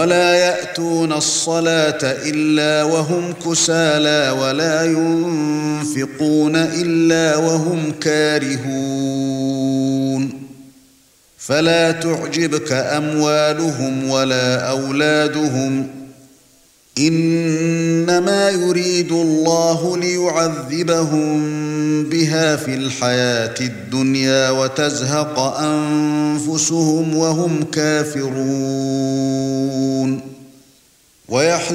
ولا يأتون الصلاة إلا وهم كسالى ولا ينفقون إلا وهم كارهون فلا تعجبك أموالهم ولا أولادهم إنما يريد الله ليعذبهم بها في الحياة الدنيا وتزهق أنفسهم وهم كافرون